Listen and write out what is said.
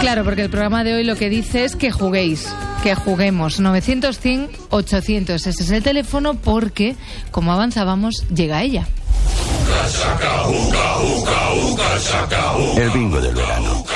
Claro, porque el programa de hoy lo que dice es que juguéis, que juguemos. 900-100-800. Ese es el teléfono porque, como avanzábamos, llega ella. El bingo del verano.